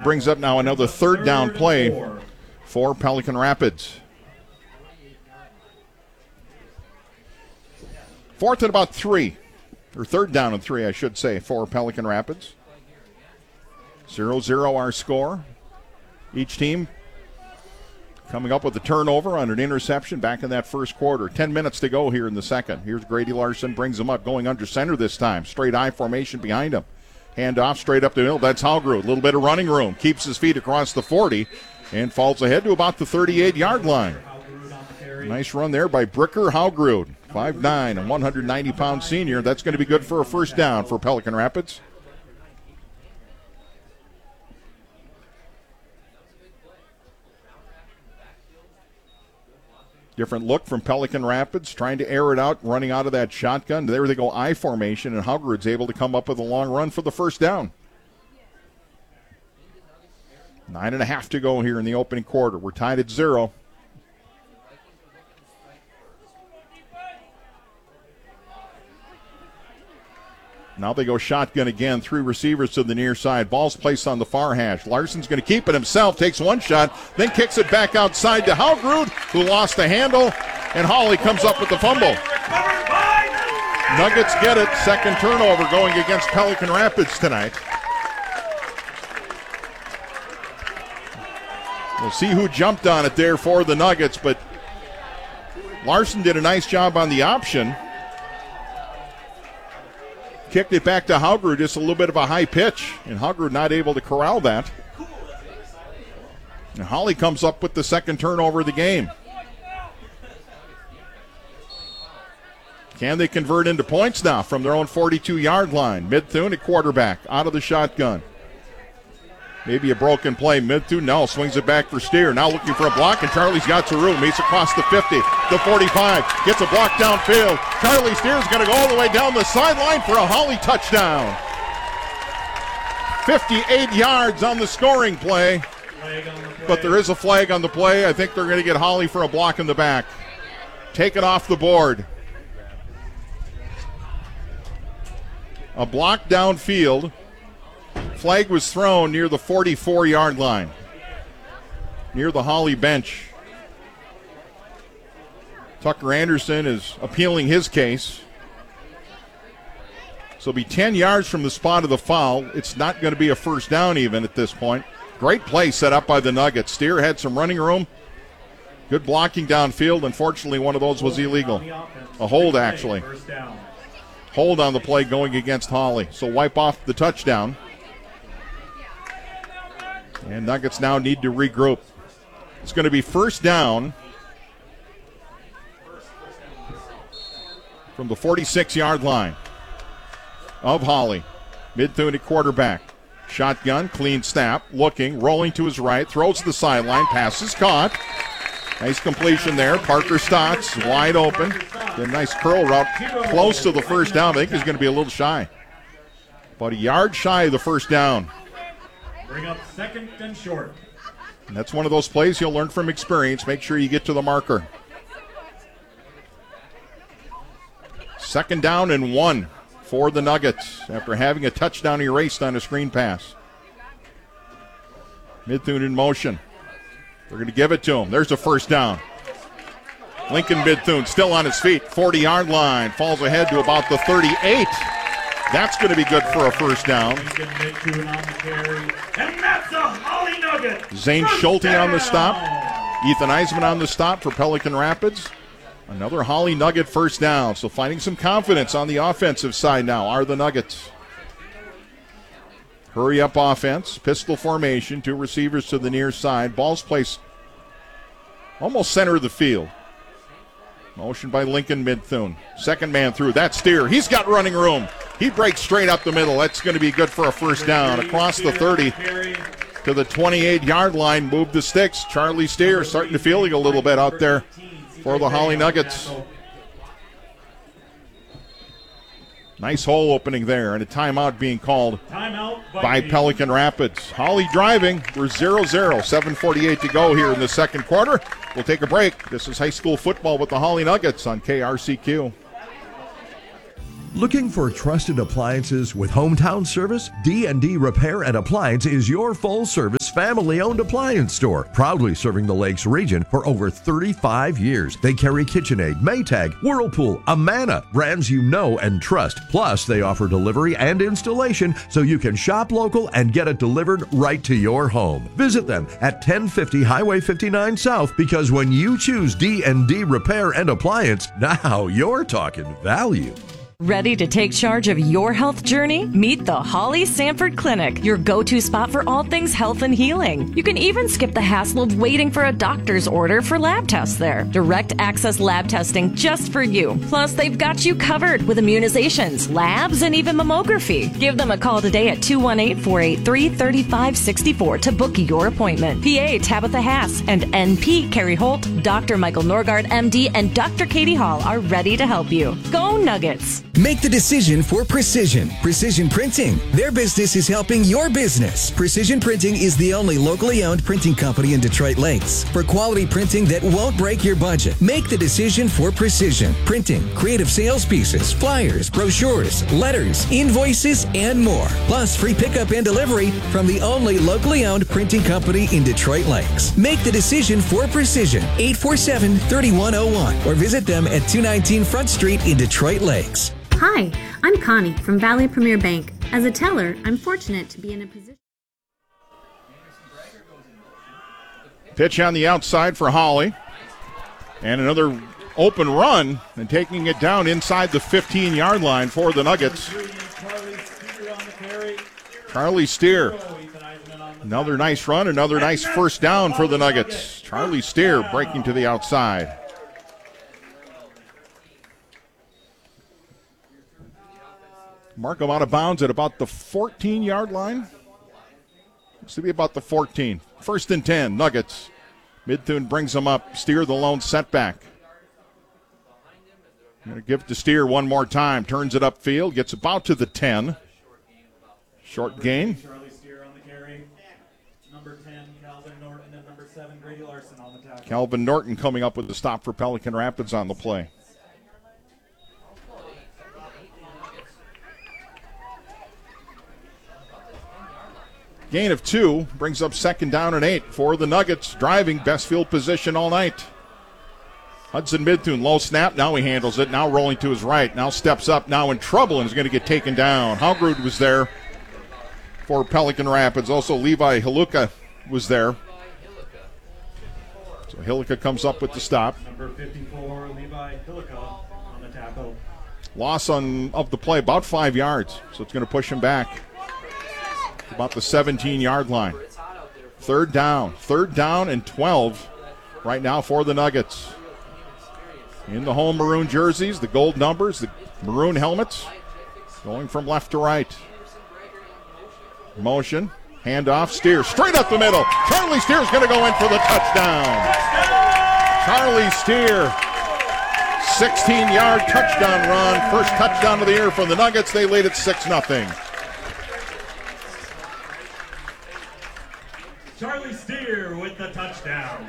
brings up now another third down play for Pelican Rapids. Fourth and about 3, or third down and 3, I should say, for Pelican Rapids. 0-0 our score. Each team coming up with a turnover on an interception back in that first quarter. 10 minutes to go here in the second. Here's Grady Larson, brings him up, going under center this time. Straight I formation behind him. Hand off straight up the middle. That's Hallgrud. A little bit of running room. Keeps his feet across the 40 and falls ahead to about the 38-yard line. Nice run there by Bricker Hallgrud. 5'9", a 190-pound senior. That's going to be good for a first down for Pelican Rapids. Different look from Pelican Rapids, trying to air it out, running out of that shotgun. There they go, I formation, and Hallgrud's able to come up with a long run for the first down. 9.5 to go here in the opening quarter. We're tied at 0. Now they go shotgun again. 3 receivers to the near side. Ball's placed on the far hash. Larson's going to keep it himself. Takes one shot, then kicks it back outside to Hallgrud, who lost the handle, and Hawley comes up with the fumble. Nuggets get it. Second turnover going against Pelican Rapids tonight. We'll see who jumped on it there for the Nuggets, but Larson did a nice job on the option. Kicked it back to Hallgrud, just a little bit of a high pitch, and Hallgrud not able to corral that. And Hawley comes up with the second turnover of the game. Can they convert into points now from their own 42-yard line? Midthune at quarterback, out of the shotgun. Maybe a broken play. Midthune, no, swings it back for Steer. Now looking for a block, and Charlie's got some room. He's across the 50, the 45, gets a block downfield. Charlie Steer's going to go all the way down the sideline for a Hawley touchdown. 58 yards on the scoring play, but there is a flag on the play. I think they're going to get Hawley for a block in the back. Take it off the board. A block downfield. Flag was thrown near the 44-yard line, near the Hawley bench. Tucker Anderson is appealing his case. So it'll be 10 yards from the spot of the foul. It's not going to be a first down even at this point. Great play set up by the Nuggets. Steer had some running room. Good blocking downfield. Unfortunately, one of those was illegal. A hold, actually. Hold on the play going against Hawley. So wipe off the touchdown. And Nuggets now need to regroup. It's going to be first down from the 46-yard line of Hawley. Midthune at quarterback. Shotgun, clean snap, looking, rolling to his right, throws to the sideline, pass is caught. Nice completion there. Parker Stotts wide open. A nice curl route close to the first down. I think he's going to be a little shy. About a yard shy of the first down. Bring up second and short. And that's one of those plays you'll learn from experience. Make sure you get to the marker. Second down and 1 for the Nuggets after having a touchdown erased on a screen pass. Midthune in motion. They're going to give it to him. There's a first down. Lincoln Midthune still on his feet. 40-yard line. Falls ahead to about the 38. That's going to be good for a first down. Zane Schulte on the stop. Ethan Eisman on the stop for Pelican Rapids. Another Hawley Nugget first down. So finding some confidence on the offensive side now are the Nuggets. Hurry up offense. Pistol formation. 2 receivers to the near side. Ball's placed almost center of the field. Motion by Lincoln Midthune. Second man through. That's Steer. He's got running room. He breaks straight up the middle. That's going to be good for a first down. Across the 30 to the 28-yard line. Move the sticks. Charlie Steer starting to feel it a little bit out there for the Hawley Nuggets. Nice hole opening there, and a timeout being called by Pelican Rapids. Hawley driving. We're 0-0. 7:48 to go here in the second quarter. We'll take a break. This is high school football with the Hawley Nuggets on KRCQ. Looking for trusted appliances with hometown service? D&D Repair and Appliance is your full-service family-owned appliance store, proudly serving the Lakes region for over 35 years. They carry KitchenAid, Maytag, Whirlpool, Amana, brands you know and trust. Plus, they offer delivery and installation so you can shop local and get it delivered right to your home. Visit them at 1050 Highway 59 South, because when you choose D&D Repair and Appliance, now you're talking value. Ready to take charge of your health journey? Meet the Holly Sanford Clinic, your go-to spot for all things health and healing. You can even skip the hassle of waiting for a doctor's order for lab tests there. Direct access lab testing just for you. Plus, they've got you covered with immunizations, labs, and even mammography. Give them a call today at 218-483-3564 to book your appointment. PA Tabitha Haas and NP Carrie Holt, Dr. Michael Norgard, MD, and Dr. Katie Hall are ready to help you. Go Nuggets! Make the decision for Precision. Precision Printing. Their business is helping your business. Precision Printing is the only locally owned printing company in Detroit Lakes for quality printing that won't break your budget. Make the decision for Precision Printing. Creative sales pieces, flyers, brochures, letters, invoices, and more. Plus free pickup and delivery from the only locally owned printing company in Detroit Lakes. Make the decision for Precision. 847-3101 or visit them at 219 Front Street in Detroit Lakes. Hi, I'm Connie from Valley Premier Bank. As a teller, I'm fortunate to be in a position. Pitch on the outside for Holly. And another open run, and taking it down inside the 15-yard line for the Nuggets. Charlie Steer. Another nice run, another nice first down for the Nuggets. Charlie Steer breaking to the outside. Mark him out of bounds at about the 14-yard line. Looks to be about the 14. First and 10, Nuggets. Midthun brings them up. Steer the lone setback. Going to give it to Steer one more time. Turns it upfield. Gets about to the 10. Short gain. Charlie Steer on the carry. Number 10, Calvin Norton, and number 7, Grady Larson on the tackle. Calvin Norton coming up with the stop for Pelican Rapids on the play. Gain of 2 brings up second down and 8 for the Nuggets, driving best field position all night. Hudson Midthun, low snap, now he handles it, now rolling to his right, now steps up, now in trouble, and is going to get taken down. Haugrud was there for Pelican Rapids. Also Levi Hiluka was there. So Hiluka comes up with the stop. Number 54, Levi Hiluka on the tackle. Loss of the play, about 5 yards, so it's going to push him back. About the 17-yard line. Third down and 12 right now for the Nuggets. In the home maroon jerseys, the gold numbers, the maroon helmets, going from left to right. Motion, handoff, Steer, straight up the middle. Charlie Steer's going to go in for the touchdown. Charlie Steer, 16-yard touchdown run. First touchdown of the year for the Nuggets. They lead at 6-0. Charlie Steer with the touchdown.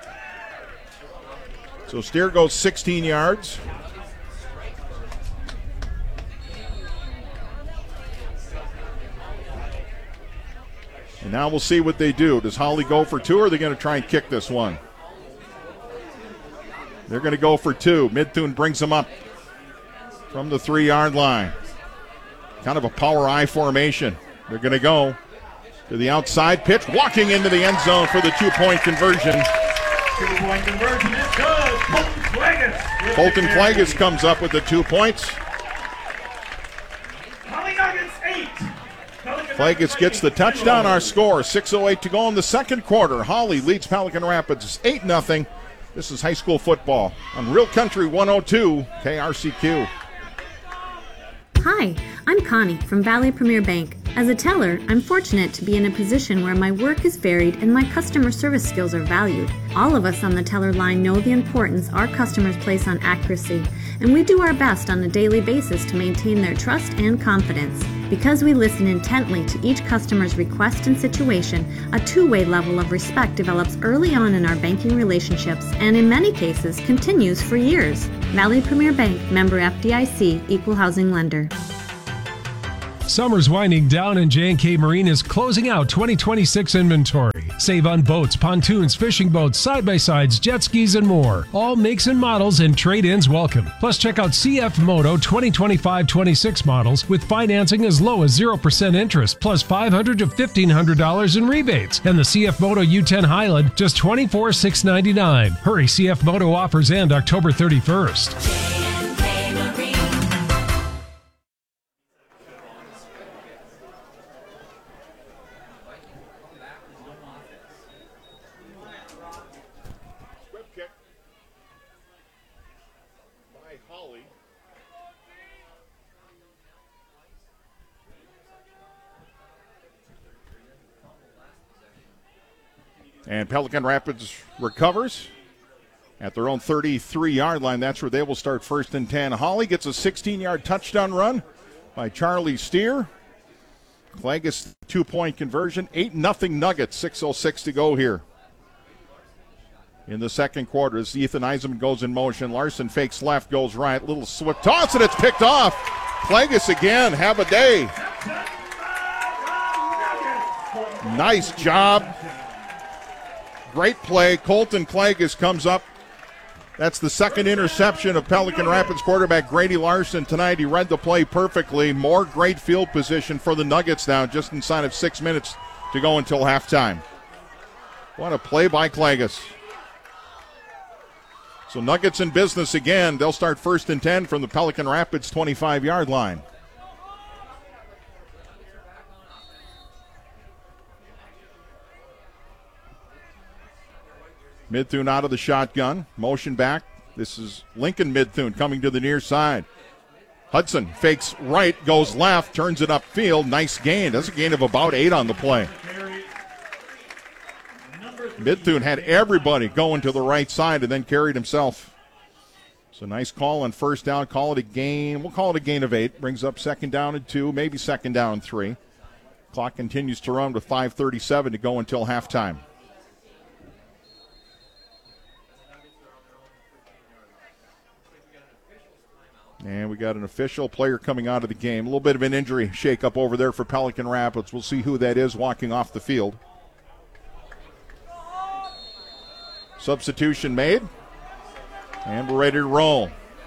So Steer goes 16 yards. And now we'll see what they do. Does Holly go for 2, or are they going to try and kick this one? They're going to go for 2. Midthun brings them up from the 3-yard line. Kind of a power I formation. They're going to go to the outside pitch, walking into the end zone for the 2-point conversion. 2-point conversion is good. Colton Plagas. Colton Plagas comes up with the 2 points. Holly Nuggets 8. Plagas gets the touchdown. Our score, 6:08 to go in the second quarter. Holly leads Pelican Rapids 8-0. This is high school football on Real Country 102 KRCQ. Hi, I'm Connie from Valley Premier Bank. As a teller, I'm fortunate to be in a position where my work is varied and my customer service skills are valued. All of us on the teller line know the importance our customers place on accuracy, and we do our best on a daily basis to maintain their trust and confidence. Because we listen intently to each customer's request and situation, a two-way level of respect develops early on in our banking relationships and in many cases continues for years. Valley Premier Bank, member FDIC, equal housing lender. Summer's winding down and J&K Marine is closing out 2026 inventory. Save on boats, pontoons, fishing boats, side-by-sides, jet skis, and more. All makes and models and trade-ins welcome. Plus, check out CF Moto 2025-26 models with financing as low as 0% interest, plus $500 to $1,500 in rebates. And the CF Moto U10 Highland, just $24,699. Hurry, CF Moto offers end October 31st. And Pelican Rapids recovers at their own 33-yard line. That's where they will start first and 10. Holly gets a 16-yard touchdown run by Charlie Steer. Clagus 2-point conversion. 8-0 Nuggets. 6:06 to go here in the second quarter as Ethan Eisenman goes in motion. Larson fakes left, goes right. Little swift toss, and it's picked off. Clagus again. Have a day. Nice job. Great play. Colton Clagus comes up. That's the second interception of Pelican Rapids quarterback Grady Larson tonight. He read the play perfectly. More great field position for the Nuggets now, just inside of 6 minutes to go until halftime. What a play by Clagus. So Nuggets in business again. They'll start first and 10 from the Pelican Rapids 25-yard line. Midthune out of the shotgun. Motion back. This is Lincoln Midthune coming to the near side. Hudson fakes right, goes left, turns it upfield. Nice gain. That's a gain of about 8 on the play. Midthune had everybody going to the right side and then carried himself. So nice call on first down. Call it a gain. We'll call it a gain of 8. Brings up second down and 2, maybe second down and 3. Clock continues to run with 5:37 to go until halftime. And we got an official player coming out of the game. A little bit of an injury shakeup over there for Pelican Rapids. We'll see who that is walking off the field. Substitution made. And we're ready to roll.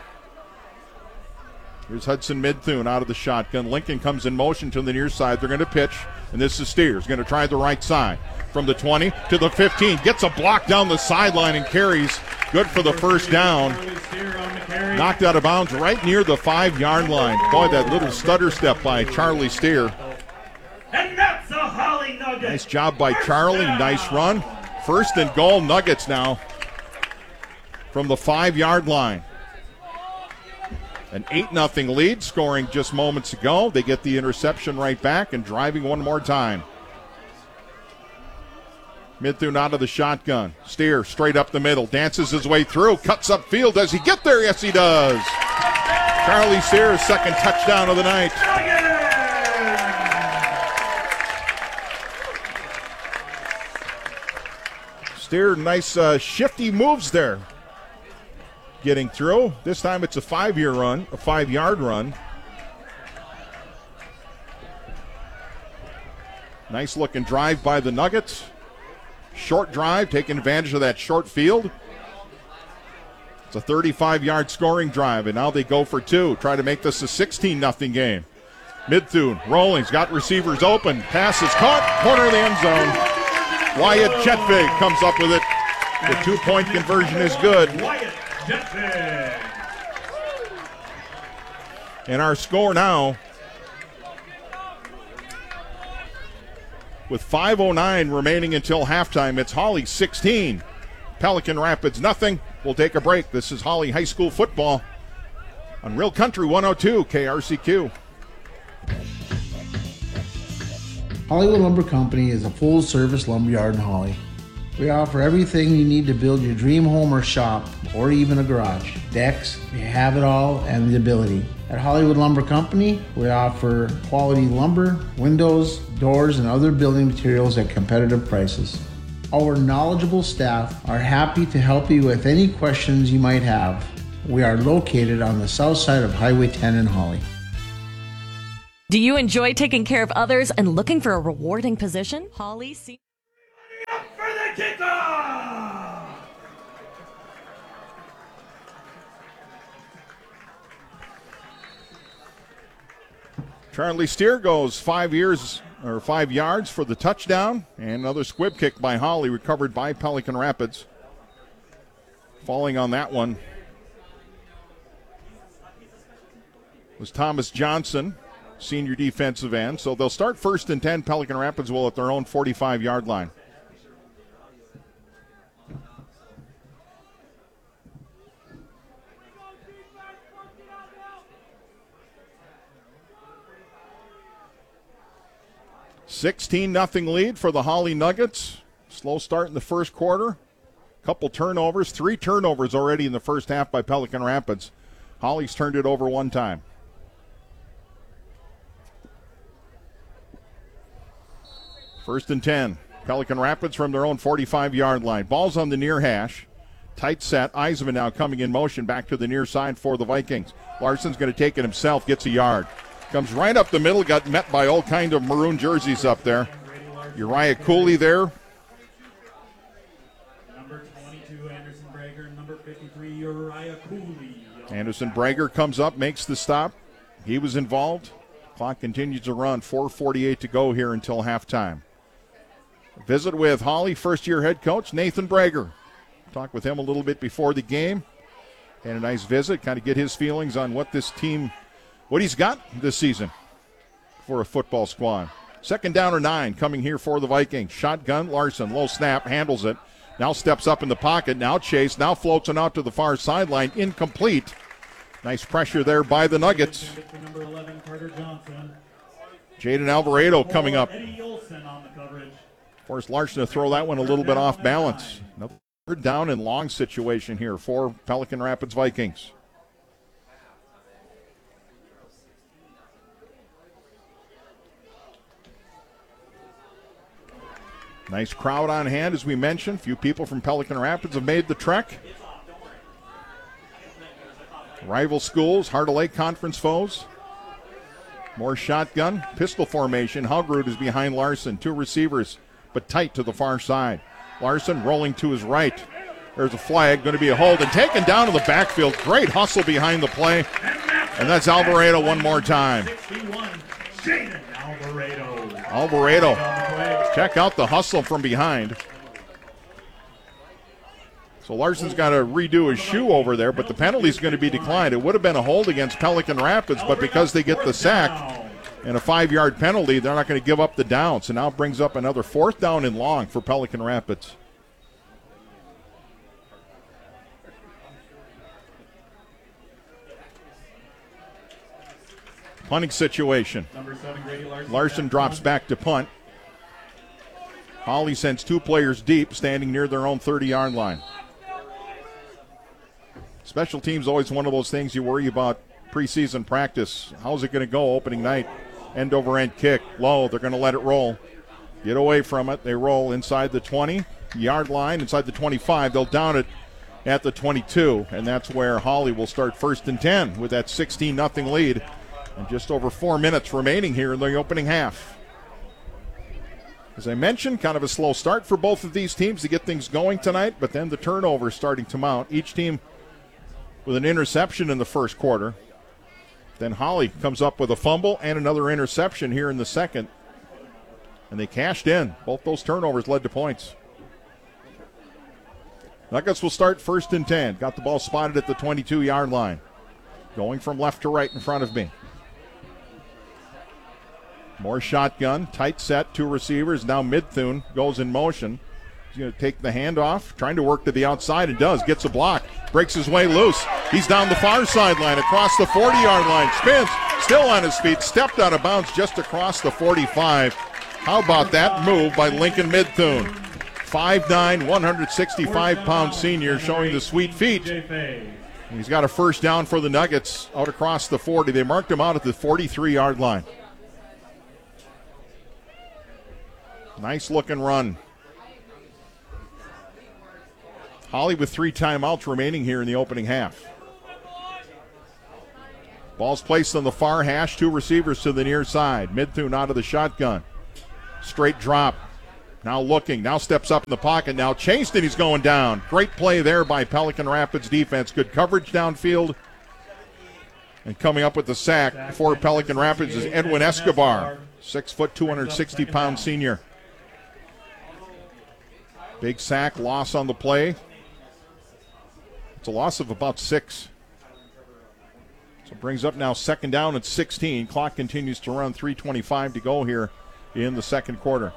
Here's Hudson Midthune out of the shotgun. Lincoln comes in motion to the near side. They're going to pitch. And this is Steers going to try the right side. From the 20 to the 15. Gets a block down the sideline and carries. Good for the first down. Knocked out of bounds right near the 5-yard line. Boy, that little stutter step by Charlie Steer. And that's a Holly Nugget. Nice job by Charlie. Nice run. First and goal, Nuggets now from the 5-yard line. An 8-0 lead, scoring just moments ago. They get the interception right back and driving one more time. Midthune out of the shotgun. Steer straight up the middle. Dances his way through. Cuts upfield. Does he get there? Yes, he does. Charlie Steer's second touchdown of the night. Steer, nice shifty moves there. Getting through. This time it's a 5-yard run. Nice looking drive by the Nuggets. Short drive, taking advantage of that short field. It's a 35-yard scoring drive, and now they go for 2. Try to make this a 16-0 game. Midthune rolling, he's got receivers open. Pass is caught, corner of the end zone. Wyatt Jetvig comes up with it. The 2-point conversion is good. Wyatt Jetvig. And our score now, with 5:09 remaining until halftime, it's Holly 16, Pelican Rapids nothing. We'll take a break. This is Holly High School football on Real Country 102 KRCQ. Hollywood Lumber Company is a full-service lumberyard in Holly. We offer everything you need to build your dream home or shop, or even a garage. Decks, we have it all and the ability. At Hollywood Lumber Company, we offer quality lumber, windows, doors, and other building materials at competitive prices. Our knowledgeable staff are happy to help you with any questions you might have. We are located on the south side of Highway 10 in Holly. Do you enjoy taking care of others and looking for a rewarding position? Holly For the kickoff! Charlie Steer goes 5 yards for the touchdown. And another squib kick by Holly, recovered by Pelican Rapids. Falling on that one was Thomas Johnson, senior defensive end. So they'll start 1st and 10. Pelican Rapids will at their own 45-yard line. $16-0 lead for the Holly Nuggets. Slow start in the first quarter. Couple turnovers, 3 turnovers already in the first half by Pelican Rapids. Holly's turned it over 1 time. First and 10. Pelican Rapids from their own 45-yard line. Ball's on the near hash. Tight set. Eisman now coming in motion back to the near side for the Vikings. Larson's going to take it himself, gets a yard. Comes right up the middle, got met by all kind of maroon jerseys up there. Uriah Cooley there. Number 22, Anderson Brager. Number 53, Uriah Cooley. Anderson Brager comes up, makes the stop. He was involved. Clock continues to run. 4:48 to go here until halftime. Visit with Holly first-year head coach Nathan Brager. Talk with him a little bit before the game. And a nice visit, kind of get his feelings on what this team, what he's got this season for a football squad. 2nd down or 9 coming here for the Vikings. Shotgun, Larson, low snap, handles it. Now steps up in the pocket, now chase, now floats it out to the far sideline. Incomplete. Nice pressure there by the Nuggets. Number 11, Carter Johnson. Jaden Alvarado coming up. Eddie Olsen on the coverage. Forced Larson to throw that one a little bit off balance. Another 3rd down and long situation here for Pelican Rapids Vikings. Nice crowd on hand, as we mentioned. Few people from Pelican Rapids have made the trek. Rival schools, Heart of Lake Conference foes. More shotgun, pistol formation. Haugrud is behind Larson. 2 receivers, but tight to the far side. Larson rolling to his right. There's a flag, going to be a hold, and taken down to the backfield. Great hustle behind the play. And that's Alvarado one more time. 61, Jaden Alvarado. Alvarado. Check out the hustle from behind. So Larson's got to redo his shoe over there, but the penalty's going to be declined. It would have been a hold against Pelican Rapids, but because they get the sack and a 5-yard penalty, they're not going to give up the down. So now it brings up another 4th down and long for Pelican Rapids. Punting situation. Number 7, Grady Larson. Larson drops back to punt. Holly sends 2 players deep, standing near their own 30-yard line. Special teams always one of those things you worry about preseason practice. How's it going to go opening night? End-over-end kick, low. They're going to let it roll. Get away from it. They roll inside the 20-yard line, inside the 25. They'll down it at the 22, and that's where Holly will start 1st and 10 with that 16-0 lead. And just over 4 minutes remaining here in the opening half. As I mentioned, kind of a slow start for both of these teams to get things going tonight, but then the turnover starting to mount. Each team with an interception in the first quarter. Then Holly comes up with a fumble and another interception here in the second. And they cashed in. Both those turnovers led to points. Nuggets will start 1st and 10. Got the ball spotted at the 22-yard line. Going from left to right in front of me. More shotgun, tight set, 2 receivers. Now Midthune goes in motion. He's going to take the handoff, trying to work to the outside, and does. Gets a block, breaks his way loose. He's down the far sideline, across the 40-yard line. Spins, still on his feet, stepped out of bounds just across the 45. How about that move by Lincoln Midthune? 5'9", 165-pound senior showing the sweet feet. He's got a 1st down for the Nuggets out across the 40. They marked him out at the 43-yard line. Nice looking run. Holly with 3 timeouts remaining here in the opening half. Ball's placed on the far hash. 2 receivers to the near side. Midthun out of the shotgun. Straight drop. Now looking. Now steps up in the pocket. Now chased and he's going down. Great play there by Pelican Rapids defense. Good coverage downfield. And coming up with the sack for Pelican Rapids is Edwin Escobar. 6 foot, 260-pound senior. Big sack, loss on the play. It's a loss of about 6. So brings up now second down at 16. Clock continues to run, 3:25 to go here in the second quarter.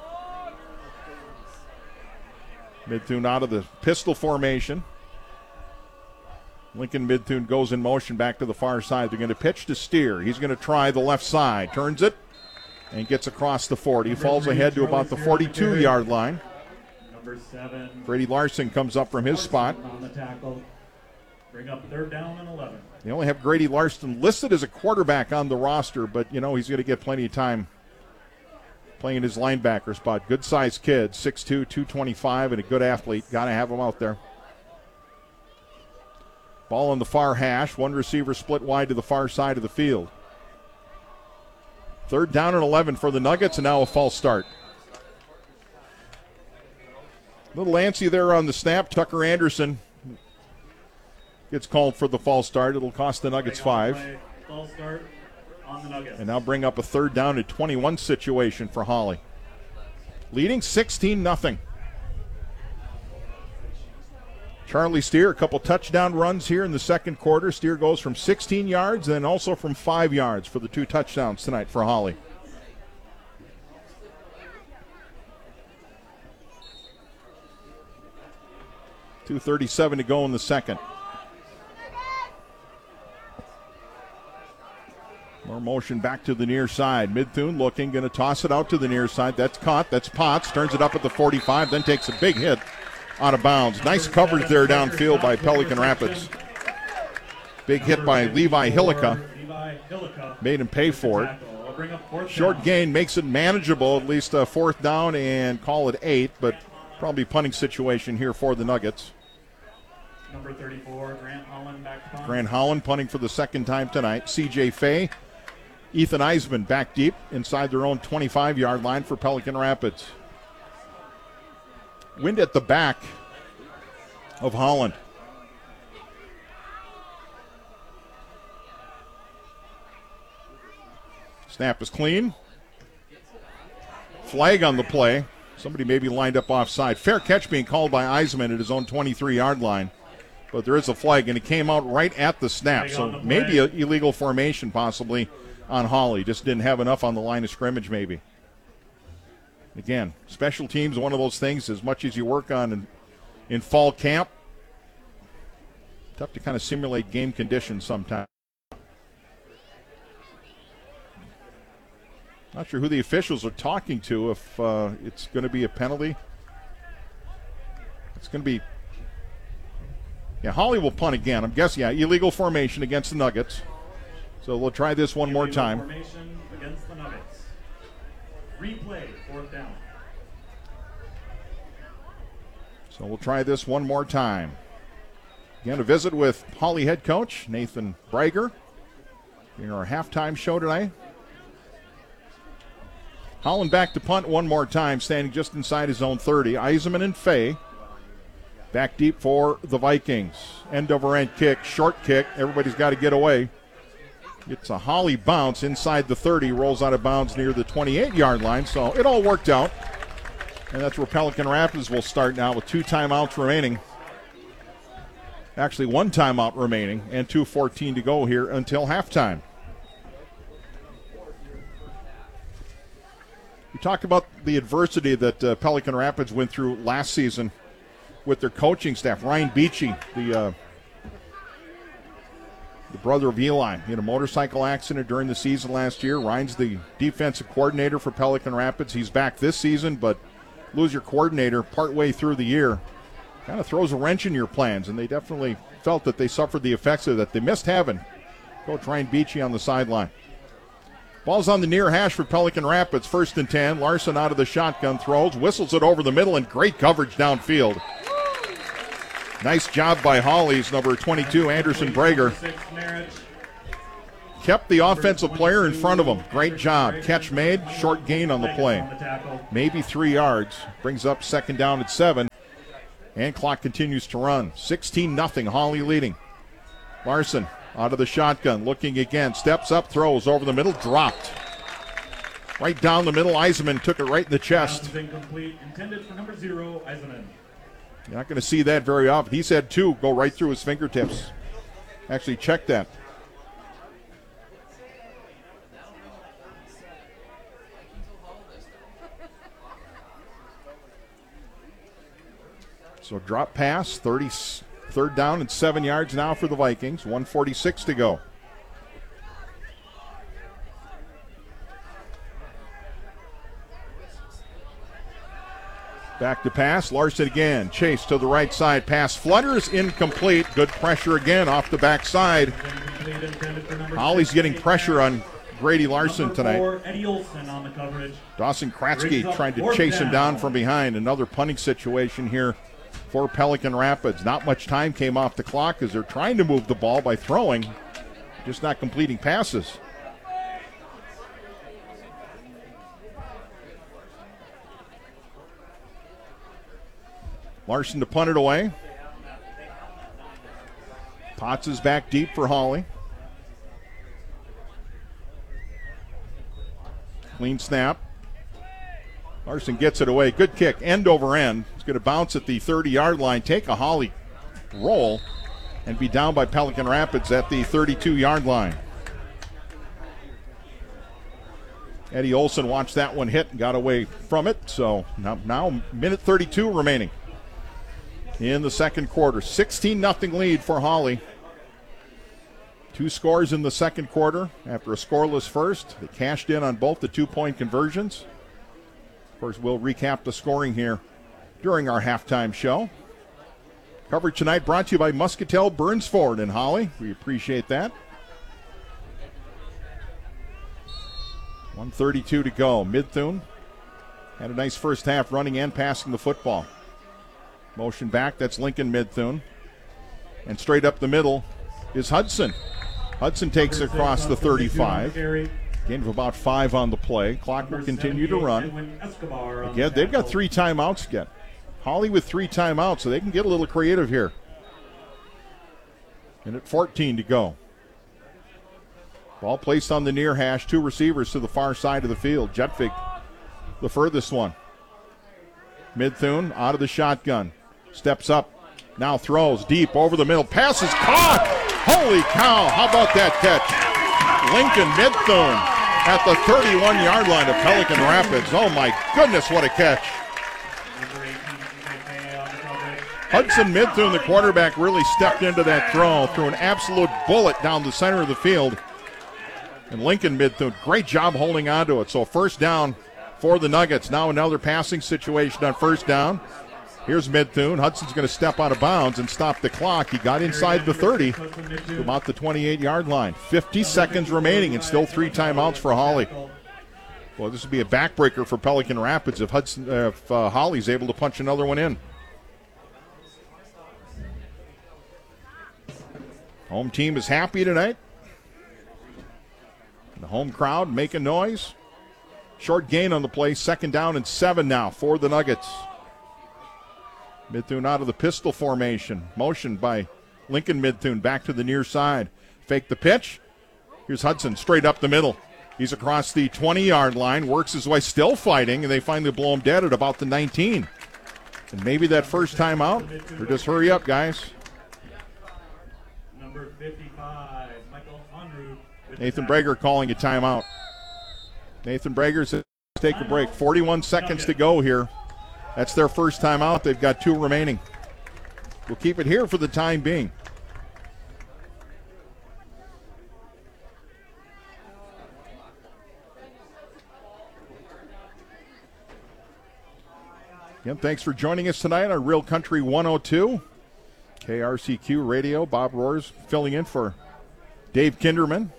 Midthun out of the pistol formation. Lincoln Midthun goes in motion back to the far side. They're going to pitch to Steer. He's going to try the left side. Turns it and gets across the 40. Falls ahead to about the 42-yard line. Number 7. Grady Larson comes up from his spot. On the tackle. Bring up third down and 11. They only have Grady Larson listed as a quarterback on the roster, but, you know, he's going to get plenty of time playing his linebacker spot. Good-sized kid, 6'2", 225, and a good athlete. Got to have him out there. Ball on the far hash. 1 receiver split wide to the far side of the field. Third down and 11 for the Nuggets, and now a false start. A little antsy there on the snap. Tucker Anderson gets called for the false start. It'll cost the Nuggets 5. False start on the Nuggets. And now bring up a third down and 21 situation for Holly. Leading 16-0. Charlie Steer, a couple touchdown runs here in the second quarter. Steer goes from 16 yards and also from 5 yards for the 2 touchdowns tonight for Holly. .237 to go in the second. More motion back to the near side. Midthun looking, going to toss it out to the near side. That's caught. That's Potts. Turns it up at the 45, then takes a big hit out of bounds. Nice coverage there downfield by Pelican Rapids. Big hit by Levi Hillica. Made him pay for it. Short gain makes it manageable, at least a fourth down, and call it 8, but probably punting situation here for the Nuggets. Number 34, Grant Holland back to punt. Grant Holland punting for the second time tonight. CJ Fay, Ethan Eisman back deep inside their own 25-yard line for Pelican Rapids. Wind at the back of Holland. Snap is clean. Flag on the play. Somebody maybe lined up offside. Fair catch being called by Eisman at his own 23-yard line. But there is a flag, and it came out right at the snap. So maybe an illegal formation possibly on Holly. Just didn't have enough on the line of scrimmage maybe. Again, special teams, one of those things, as much as you work on in fall camp, tough to kind of simulate game conditions sometimes. Not sure who the officials are talking to, if it's going to be a penalty. It's going to be, yeah, Holly will punt again. I'm guessing, yeah, illegal formation against the Nuggets. So we'll try this one more time. Formation against the Nuggets. Replay, fourth down. So we'll try this one more time. Again, a visit with Holly head coach Nathan Brager in our halftime show tonight. Holland back to punt one more time, standing just inside his own 30. Eisman and Fay back deep for the Vikings. End over end kick, short kick. Everybody's got to get away. It's a Holly bounce inside the 30, rolls out of bounds near the 28-yard line. So it all worked out. And that's where Pelican Rapids will start now with 2 timeouts remaining. Actually, 1 timeout remaining and 2:14 to go here until halftime. We talked about the adversity that Pelican Rapids went through last season with their coaching staff. Ryan Beachy, the brother of Eli, in a motorcycle accident during the season last year. Ryan's the defensive coordinator for Pelican Rapids. He's back this season, but lose your coordinator partway through the year kind of throws a wrench in your plans, and they definitely felt that they suffered the effects of that. They missed having Coach Ryan Beachy on the sideline. Ball's on the near hash for Pelican Rapids. 1st and 10. Larson out of the shotgun, throws, whistles it over the middle, and great coverage downfield. Nice job by Holly's number 22, Anderson Brager. kept the offensive player in front of him. Great job. Catch made, short gain on the play. Maybe 3 yards. Brings up second down at 7. And clock continues to run. 16-0, Hawley leading. Larson out of the shotgun, looking again. Steps up, throws over the middle, dropped. Right down the middle, Eisenman took it right in the chest. Incomplete, intended for number 0, Eisenman. You're not going to see that very often. He's had 2 go right through his fingertips. Actually, check that. So drop pass, 3rd down and 7 yards now for the Vikings. 1:46 to go. Back to pass, Larson again. Chase to the right side. Pass flutters, incomplete. Good pressure again off the backside. Hawley's getting pressure on Grady Larson tonight. Eddie Olson on the coverage. Dawson Kratzky trying to chase him down from behind. Another punting situation here for Pelican Rapids. Not much time came off the clock as they're trying to move the ball by throwing, just not completing passes. Larson to punt it away. Potts is back deep for Hawley. Clean snap. Larson gets it away. Good kick, end over end. It's going to bounce at the 30-yard line, take a Hawley roll, and be down by Pelican Rapids at the 32-yard line. Eddie Olson watched that one hit and got away from it. So now minute 32 remaining in the second quarter. 16-0 lead for Hawley. 2 scores in the second quarter after a scoreless first. They cashed in on both the 2-point conversions. Of course, we'll recap the scoring here during our halftime show. Coverage tonight brought to you by Muscatel Burns Ford in Hawley. We appreciate that. 1:32 to go. Midthune had a nice first half running and passing the football. Motion back, that's Lincoln Midthune. And straight up the middle is Hudson. Hudson takes it across the 35. Gain of about 5 on the play. Clock will continue to run. Again, they've got 3 timeouts again. Hawley with 3 timeouts, so they can get a little creative here. And at 14 to go. Ball placed on the near hash. 2 receivers to the far side of the field. Jetvig, the furthest one. Midthune out of the shotgun. Steps up. Now throws deep over the middle. Pass is caught. Holy cow. How about that catch? Lincoln Midthune at the 31-yard line of Pelican Rapids. Oh, my goodness, what a catch. Hudson Midthune, the quarterback, really stepped into that throw, threw an absolute bullet down the center of the field. And Lincoln Midthune, great job holding on to it. So first down for the Nuggets. Now another passing situation on first down. Here's Midthune. Hudson's going to step out of bounds and stop the clock. He got inside the 30 to about the 28-yard line. 50 seconds remaining and still 3 timeouts for Hawley. Well, this would be a backbreaker for Pelican Rapids if Hawley's able to punch another one in. Home team is happy tonight. The home crowd making noise. Short gain on the play. 2nd down and 7 now for the Nuggets. Midthune out of the pistol formation. Motion by Lincoln Midthune back to the near side. Fake the pitch. Here's Hudson straight up the middle. He's across the 20-yard line. Works his way, still fighting, and they finally blow him dead at about the 19. And maybe that first time out, or just hurry up, guys. Number 55, Michael Unruh. Nathan Brager calling a timeout. Nathan Brager says take a break. 41 seconds to go here. That's their first time out. They've got 2 remaining. We'll keep it here for the time being. Again, thanks for joining us tonight on Real Country 102. KRCQ Radio. Bob Roars filling in for Dave Kinderman.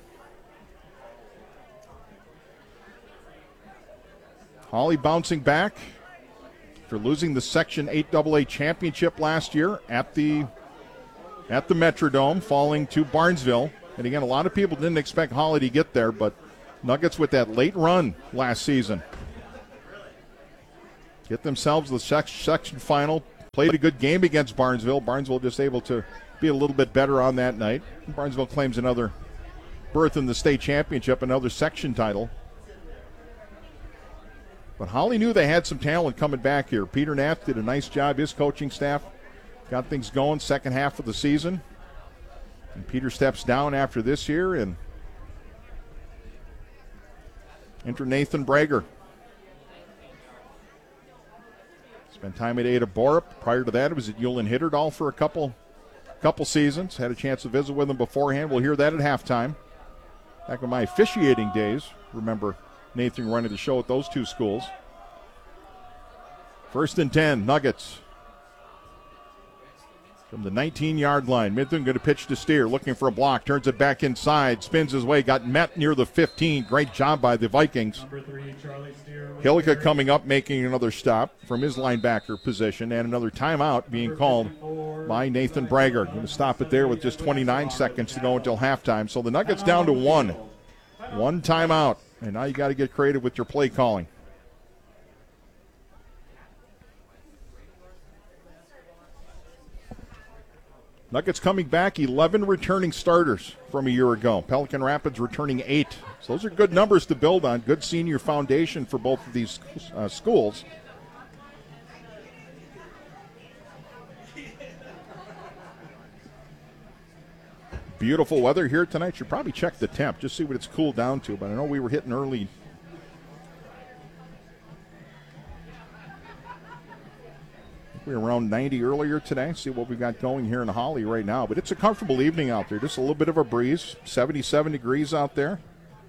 Hawley bouncing back after losing the Section 8AA championship last year at the Metrodome, falling to Barnesville And again, a lot of people didn't expect Holly to get there, but Nuggets with that late run last season get themselves the section final. Played a good game against Barnesville. Barnesville just able to be a little bit better on that night. Barnesville claims another berth in the state championship, another section title. But Holly knew they had some talent coming back here. Peter Nath did a nice job. His coaching staff got things going second half of the season. And Peter steps down after this year, and enter Nathan Brager. Spent time at Ada Borup. Prior to that, it was at Ulen Hitterdal for a couple seasons. Had a chance to visit with him beforehand. We'll hear that at halftime. Back in my officiating days, remember Nathan running the show at those two schools. 1st and 10, Nuggets. From the 19-yard line, Midland going to pitch to Steer, looking for a block, turns it back inside, spins his way, got met near the 15. Great job by the Vikings. Number 3, Charlie Steer. Hillica coming up, making another stop from his linebacker position, and another timeout being called by Nathan Brager. Going to stop it there with just 29 seconds to go until halftime. So the Nuggets down to one. One timeout, and now you got to get creative with your play calling. Nuggets coming back, 11 returning starters from a year ago. Pelican Rapids returning 8. So those are good numbers to build on. Good senior foundation for both of these schools. Beautiful weather here tonight. Should probably check the temp, just see what it's cooled down to. But I know we were hitting early. We were around 90 earlier today. See what we've got going here in Holly right now. But it's a comfortable evening out there. Just a little bit of a breeze. 77 degrees out there.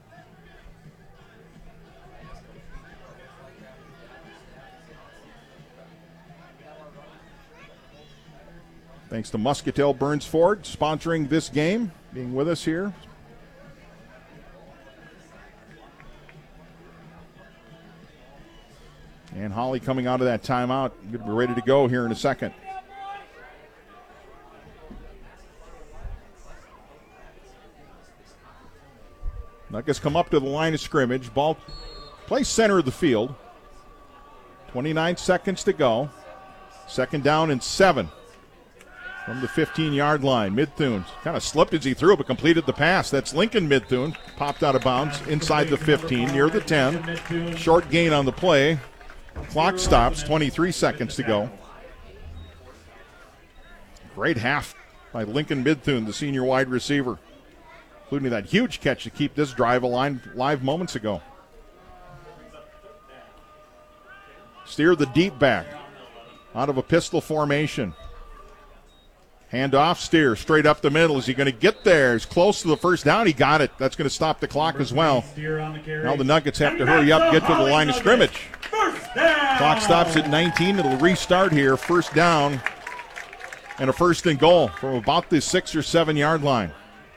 Thanks to Muscatel Burns Ford sponsoring this game, being with us here. And Holly coming out of that timeout. Going to be ready to go here in a second. Nuggets come up to the line of scrimmage. Ball placed center of the field. 29 seconds to go. 2nd down and 7 from the 15-yard line. Midthune kind of slipped as he threw, but completed the pass. That's Lincoln Midthune. Popped out of bounds inside the 15, near the 10. Short gain on the play. Clock stops, 23 seconds to go. Great half by Lincoln Midthune, the senior wide receiver, including that huge catch to keep this drive alive moments ago. Steer the deep back out of a pistol formation. Hand off, Steer, straight up the middle. Is he going to get there? He's close to the first down. He got it. That's going to stop the clock as well. Now the Nuggets have to hurry up, get to the line of scrimmage. Clock stops at 19. It'll restart here. 1st down and a 1st and goal from about the 6 or 7 yard line.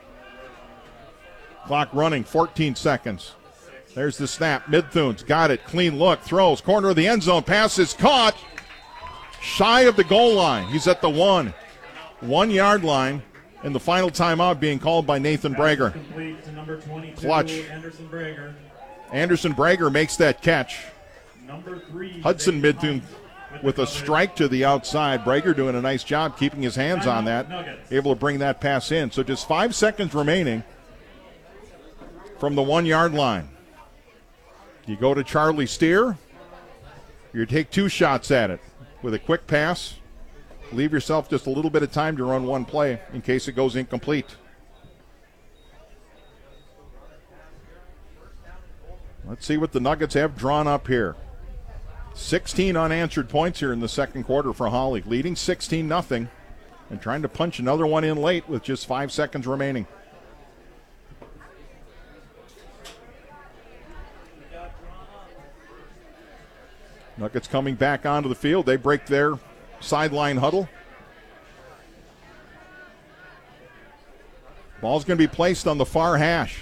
Clock running, 14 seconds. There's the snap. Midthune's got it. Clean look. Throws. Corner of the end zone. Pass is caught. Shy of the goal line. He's at the 1 yard line. And the final timeout being called by Nathan Brager. Clutch. Anderson Brager makes that catch. Hudson Midthune with a strike to the outside. Brager doing a nice job keeping his hands on that. Able to bring that pass in. So just 5 seconds remaining from the 1 yard line. You go to Charlie Steer. You take 2 shots at it with a quick pass. Leave yourself just a little bit of time to run one play in case it goes incomplete. Let's see what the Nuggets have drawn up here. 16 unanswered points here in the second quarter for Holly, leading 16-0 and trying to punch another one in late with just 5 seconds remaining. Nuggets coming back onto the field. They break their sideline huddle. Ball's going to be placed on the far hash.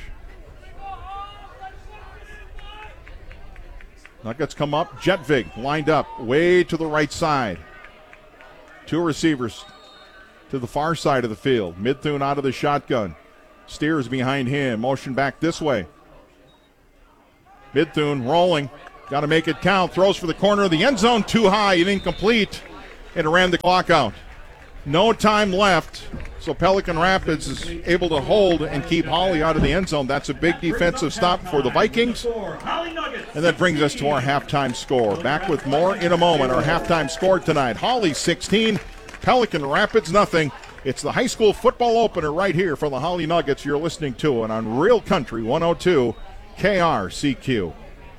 Nuggets come up. Jetvig lined up way to the right side. 2 receivers to the far side of the field. Midthune out of the shotgun. Steers behind him. Motion back this way. Bidthune rolling. Got to make it count. Throws for the corner of the end zone. Too high and incomplete. And it ran the clock out. No time left. So Pelican Rapids is able to hold and keep Holly out of the end zone. That's a big defensive stop for the Vikings. And that brings us to our halftime score. Back with more in a moment. Our halftime score tonight. Holly 16, Pelican Rapids nothing. It's the high school football opener right here for the Holly Nuggets. You're listening to it on Real Country 102 KRCQ.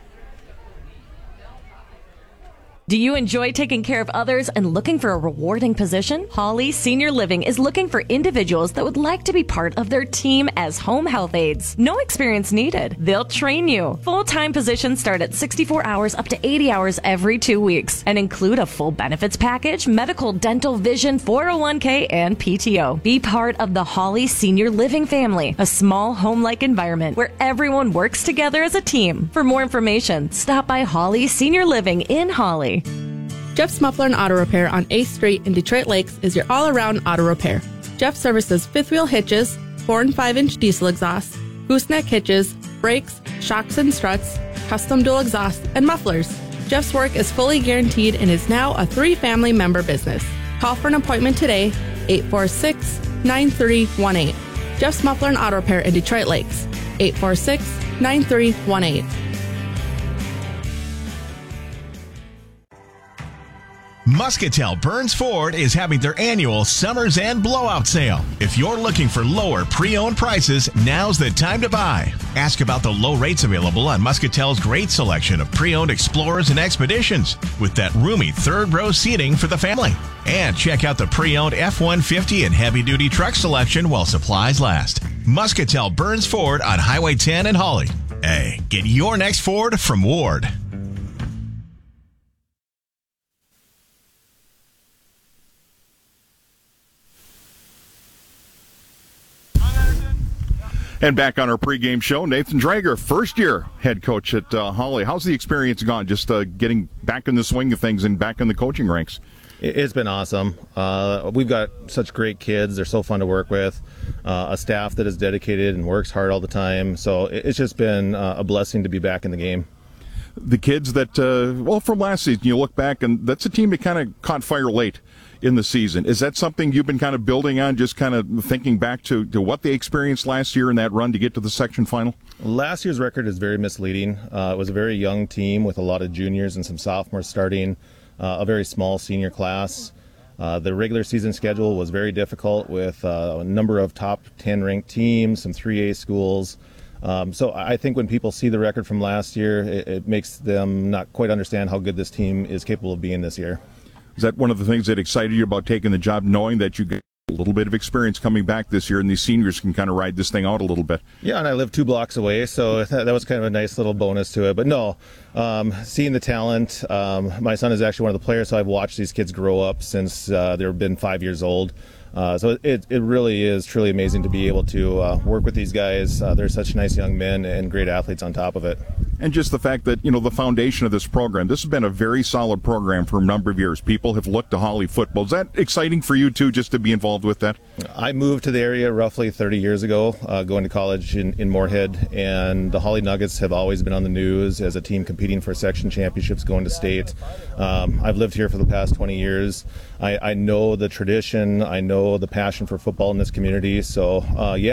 Do you enjoy taking care of others and looking for a rewarding position? Holly Senior Living is looking for individuals that would like to be part of their team as home health aides. No experience needed. They'll train you. Full-time positions start at 64 hours up to 80 hours every 2 weeks and include a full benefits package, medical, dental, vision, 401k, and PTO. Be part of the Holly Senior Living family, a small home-like environment where everyone works together as a team. For more information, stop by Holly Senior Living in Holly. Jeff's Muffler and Auto Repair on 8th Street in Detroit Lakes is your all-around auto repair. Jeff services fifth wheel hitches, 4 and 5-inch diesel exhausts, gooseneck hitches, brakes, shocks and struts, custom dual exhausts, and mufflers. Jeff's work is fully guaranteed and is now a 3-family member business. Call for an appointment today, 846-9318. Jeff's Muffler and Auto Repair in Detroit Lakes, 846-9318. Muscatel Burns Ford is having their annual Summers End Blowout Sale. If you're looking for lower pre-owned prices, now's the time to buy. Ask about the low rates available on Muscatel's great selection of pre-owned Explorers and Expeditions with that roomy third-row seating for the family. And check out the pre-owned F-150 and heavy-duty truck selection while supplies last. Muscatel Burns Ford on Highway 10 in Holly. Hey, get your next Ford from Ward. And back on our pregame show, Nathan Drager, first-year head coach at Holly. How's the experience gone, just getting back in the swing of things and back in the coaching ranks? It's been awesome. We've got such great kids. They're so fun to work with. A staff that is dedicated and works hard all the time. So it's just been a blessing to be back in the game. The kids that, from last season, you look back, and that's a team that kind of caught fire late in the season. Is that something you've been kind of building on, just kind of thinking back to what they experienced last year in that run to get to the section final? Last year's record is very misleading. It was a very young team with a lot of juniors and some sophomores starting, a very small senior class. The regular season schedule was very difficult with a number of top 10 ranked teams, some 3A schools. So I think when people see the record from last year, it makes them not quite understand how good this team is capable of being this year. Is that one of the things that excited you about taking the job, knowing that you get a little bit of experience coming back this year and these seniors can kind of ride this thing out a little bit? Yeah, and I live 2 blocks away, so that was kind of a nice little bonus to it. But no, seeing the talent, my son is actually one of the players, so I've watched these kids grow up since they've been 5 years old. So it really is truly amazing to be able to work with these guys. They're such nice young men and great athletes on top of it. And just the fact that, the foundation of this program, this has been a very solid program for a number of years. People have looked to Holly football. Is that exciting for you, too, just to be involved with that? I moved to the area roughly 30 years ago, going to college in Moorhead, and the Holly Nuggets have always been on the news as a team competing for section championships, going to state. I've lived here for the past 20 years. I know the tradition. I know the passion for football in this community. So,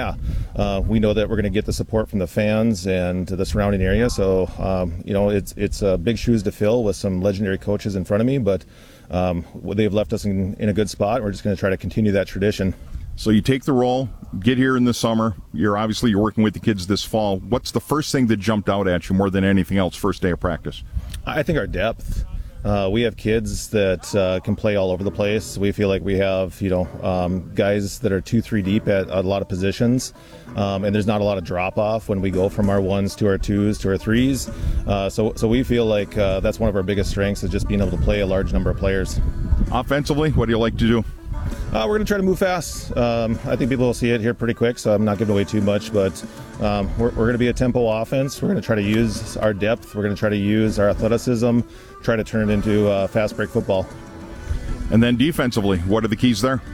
we know that we're going to get the support from the fans and the surrounding area. So, it's big shoes to fill with some legendary coaches in front of me, but they've left us in a good spot. We're just going to try to continue that tradition. So you take the role, get here in the summer. You're working with the kids this fall. What's the first thing that jumped out at you more than anything else first day of practice? I think our depth. We have kids that can play all over the place. We feel like we have, guys that are 2-3 deep at a lot of positions, and there's not a lot of drop-off when we go from our 1s to our 2s to our 3s. So we feel like that's one of our biggest strengths is just being able to play a large number of players. Offensively, what do you like to do? We're going to try to move fast. I think people will see it here pretty quick, so I'm not giving away too much, but we're going to be a tempo offense. We're going to try to use our depth. We're going to try to use our athleticism, try to turn it into fast break football. And then defensively, what are the keys there?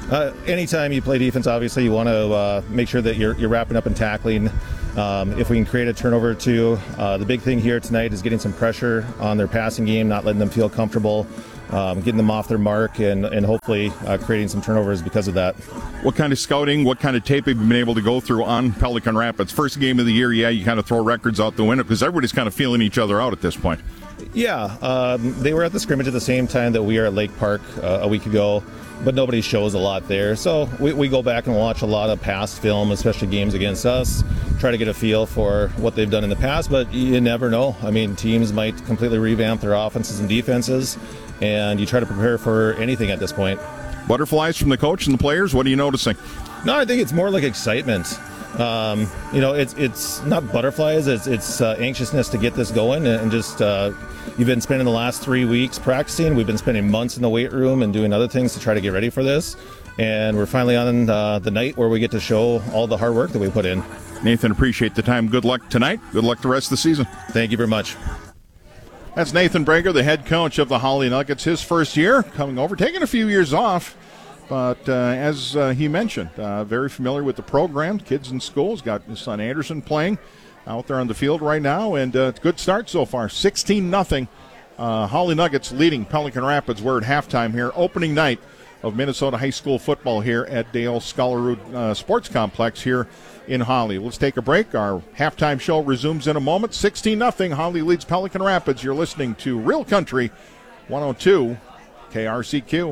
Anytime you play defense, obviously you want to make sure that you're wrapping up and tackling. If we can create a turnover or two, the big thing here tonight is getting some pressure on their passing game, not letting them feel comfortable, getting them off their mark, and hopefully creating some turnovers because of that. What kind of scouting, what kind of tape have you been able to go through on Pelican Rapids? First game of the year, you kind of throw records out the window because everybody's kind of feeling each other out at this point. Yeah, they were at the scrimmage at the same time that we are at Lake Park a week ago, but nobody shows a lot there. So we go back and watch a lot of past film, especially games against us, try to get a feel for what they've done in the past, but you never know. I mean, teams might completely revamp their offenses and defenses, and you try to prepare for anything at this point. Butterflies from the coach and the players, what are you noticing? No, I think it's more like excitement. It's not butterflies, it's anxiousness to get this going, and just you've been spending the last 3 weeks practicing. We've been spending months in the weight room and doing other things to try to get ready for this, and we're finally on the night where we get to show all the hard work that we put in. Nathan, appreciate the time. Good luck tonight. Good luck the rest of the season. Thank you very much. That's Nathan Brager, the head coach of the Holly Nuggets. His first year coming over, taking a few years off. But as he mentioned, very familiar with the program. Kids in school. He's got his son Anderson playing out there on the field right now. And it's a good start so far. 16-0. Holly Nuggets leading Pelican Rapids. We're at halftime here. Opening night of Minnesota high school football here at Dale Skollerud Sports Complex here in Holly. Let's take a break. Our halftime show resumes in a moment. 16-0. Holly leads Pelican Rapids. You're listening to Real Country 102 KRCQ.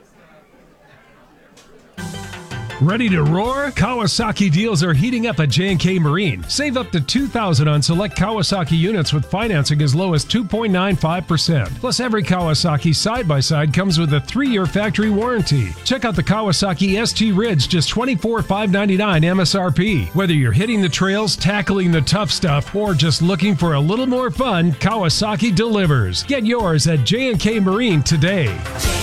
Ready to roar? Kawasaki deals are heating up at J&K Marine. Save up to $2,000 on select Kawasaki units with financing as low as 2.95%. Plus, every Kawasaki side-by-side comes with a 3-year factory warranty. Check out the Kawasaki ST Ridge, just $24,599 MSRP. Whether you're hitting the trails, tackling the tough stuff, or just looking for a little more fun, Kawasaki delivers. Get yours at J&K Marine today.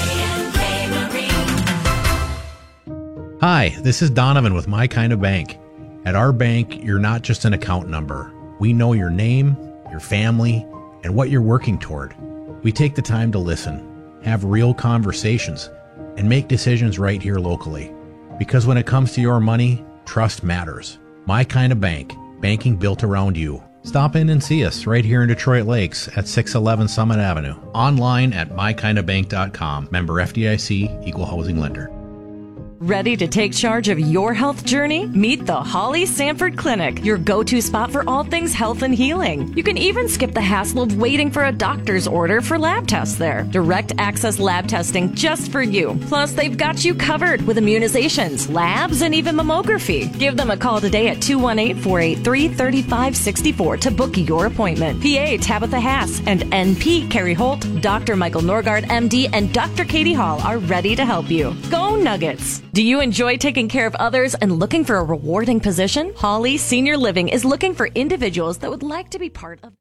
Hi, this is Donovan with My Kind of Bank. At our bank, you're not just an account number. We know your name, your family, and what you're working toward. We take the time to listen, have real conversations, and make decisions right here locally. Because when it comes to your money, trust matters. My Kind of Bank, banking built around you. Stop in and see us right here in Detroit Lakes at 611 Summit Avenue. Online at mykindofbank.com. Member FDIC, Equal Housing Lender. Ready to take charge of your health journey? Meet the Holly Sanford Clinic, your go-to spot for all things health and healing. You can even skip the hassle of waiting for a doctor's order for lab tests there. Direct access lab testing just for you. Plus, they've got you covered with immunizations, labs, and even mammography. Give them a call today at 218-483-3564 to book your appointment. PA Tabitha Haas and NP Carrie Holt, Dr. Michael Norgard, MD, and Dr. Katie Hall are ready to help you. Go Nuggets! Do you enjoy taking care of others and looking for a rewarding position? Holly Senior Living is looking for individuals that would like to be part of.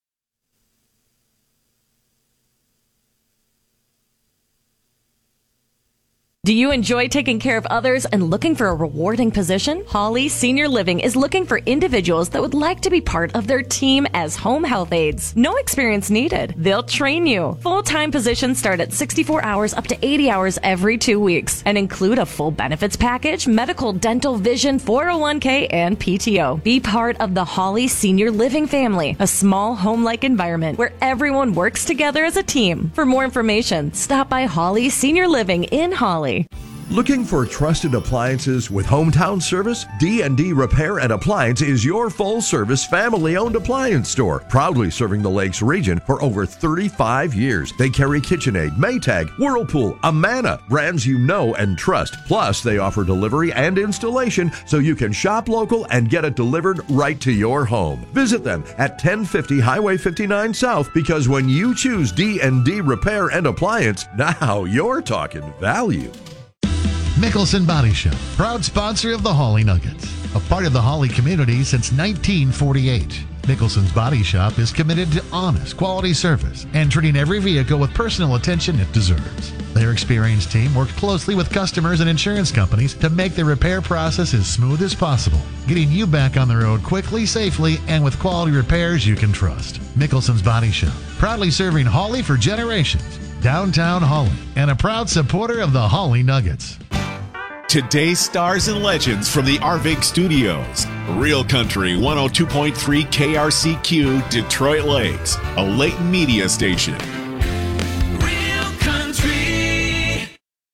Do you enjoy taking care of others and looking for a rewarding position? Holly Senior Living is looking for individuals that would like to be part of their team as home health aides. No experience needed. They'll train you. Full-time positions start at 64 hours up to 80 hours every 2 weeks and include a full benefits package, medical, dental, vision, 401k, and PTO. Be part of the Holly Senior Living family, a small home-like environment where everyone works together as a team. For more information, stop by Holly Senior Living in Holly. Looking for trusted appliances with hometown service? D&D Repair and Appliance is your full-service, family-owned appliance store, proudly serving the Lakes region for over 35 years. They carry KitchenAid, Maytag, Whirlpool, Amana, brands you know and trust. Plus, they offer delivery and installation so you can shop local and get it delivered right to your home. Visit them at 1050 Highway 59 South, because when you choose D&D Repair and Appliance, now you're talking value. Mickelson Body Shop, proud sponsor of the Holly Nuggets, a part of the Holly community since 1948. Mickelson's Body Shop is committed to honest, quality service and treating every vehicle with personal attention it deserves. Their experienced team works closely with customers and insurance companies to make the repair process as smooth as possible, getting you back on the road quickly, safely, and with quality repairs you can trust. Mickelson's Body Shop, proudly serving Holly for generations. Downtown Holly, and a proud supporter of the Holly Nuggets. today's stars and legends from the Arvig Studios. Real Country 102.3 KRCQ, Detroit Lakes, a Layton media station. Real Country.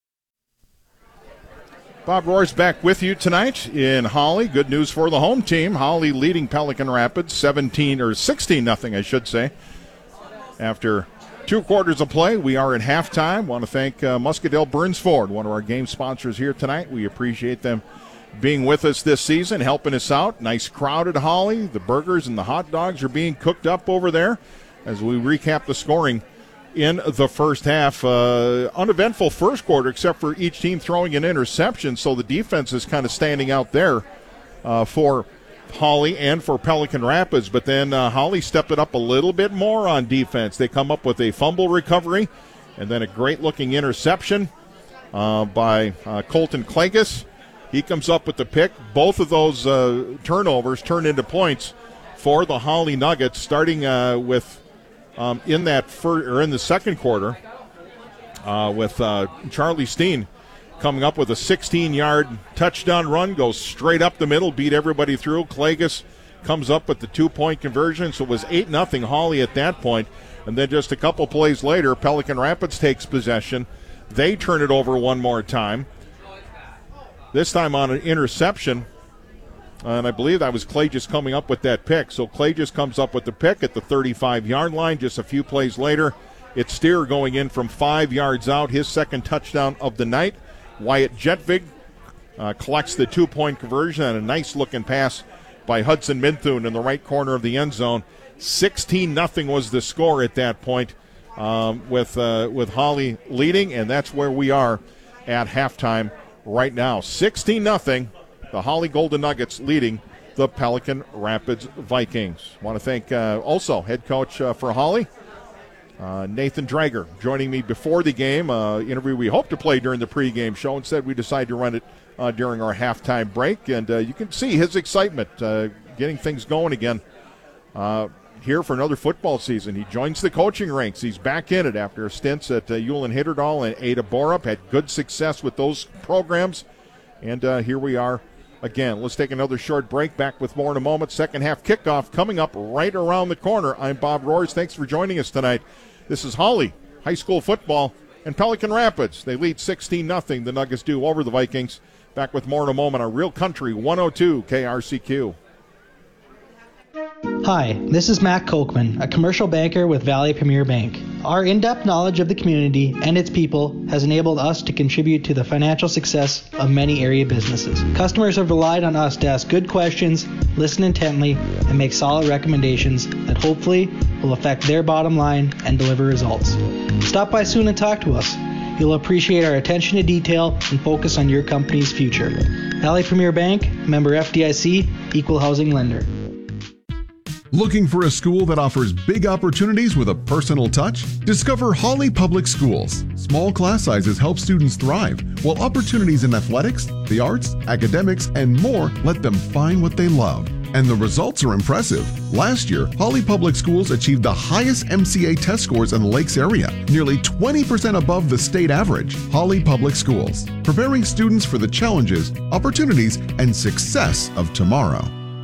Bob Rohr's back with you tonight in Holly. Good news for the home team. Holly leading Pelican Rapids 16-0, I should say. After 2 quarters of play, we are at halftime. Want to thank Muscatine Burns Ford, one of our game sponsors here tonight. We appreciate them being with us this season, helping us out. Nice crowd at Holly. The burgers and the hot dogs are being cooked up over there as we recap the scoring in the first half. Uneventful first quarter, except for each team throwing an interception, so the defense is kind of standing out there for Holly and for Pelican Rapids. But then Holly stepped it up a little bit more on defense. They come up with a fumble recovery and then a great-looking interception by Colton Klages. He comes up with the pick. Both of those turnovers turn into points for the Holly Nuggets, starting with in the second quarter with Charlie Steen coming up with a 16-yard touchdown run, goes straight up the middle, beat everybody through. Klages comes up with the 2-point conversion, so it was 8-0 Holly at that point. And then just a couple plays later, Pelican Rapids takes possession. They turn it over one more time, this time on an interception. And I believe that was Klages coming up with that pick. So Klages comes up with the pick at the 35-yard line. Just a few plays later, it's Steer going in from 5 yards out, his second touchdown of the night. Wyatt Jetvig collects the 2-point conversion and a nice-looking pass by Hudson Minthun in the right corner of the end zone. 16-0 was the score at that point, with Holly leading, and that's where we are at halftime right now. 16-0, the Holly Golden Nuggets leading the Pelican Rapids Vikings. Want to thank also head coach for Holly, Nathan Drager, joining me before the game. Interview we hope to play during the pregame show. Instead, we decided to run it during our halftime break. And you can see his excitement getting things going again here for another football season. He joins the coaching ranks. He's back in it after stints at Ulen Hitterdal and Ada Borup. Had good success with those programs. And here we are again. Let's take another short break. Back with more in a moment. Second half kickoff coming up right around the corner. I'm Bob Rohrs. Thanks for joining us tonight. This is Holly High School football and Pelican Rapids. They lead 16-0. The Nuggets do over the Vikings. Back with more in a moment on Real Country 102 KRCQ. Hi, this is Matt Kochman, a commercial banker with Valley Premier Bank. Our in-depth knowledge of the community and its people has enabled us to contribute to the financial success of many area businesses. Customers have relied on us to ask good questions, listen intently, and make solid recommendations that hopefully will affect their bottom line and deliver results. Stop by soon and talk to us. You'll appreciate our attention to detail and focus on your company's future. Valley Premier Bank, member FDIC, equal housing lender. Looking for a school that offers big opportunities with a personal touch? Discover Holly Public Schools. Small class sizes help students thrive, while opportunities in athletics, the arts, academics, and more let them find what they love. And the results are impressive. Last year, Holly Public Schools achieved the highest MCA test scores in the Lakes area, nearly 20% above the state average. Holly Public Schools, preparing students for the challenges, opportunities, and success of tomorrow.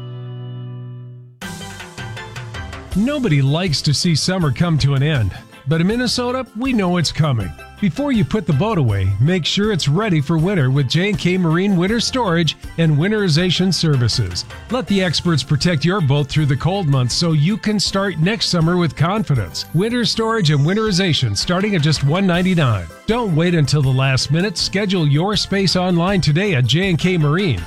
Nobody likes to see summer come to an end, but in Minnesota, we know it's coming. Before you put the boat away, make sure it's ready for winter with J&K Marine Winter Storage and Winterization Services. Let the experts protect your boat through the cold months so you can start next summer with confidence. Winter storage and winterization starting at just $199. Don't wait until the last minute. Schedule your space online today at J&K Marine.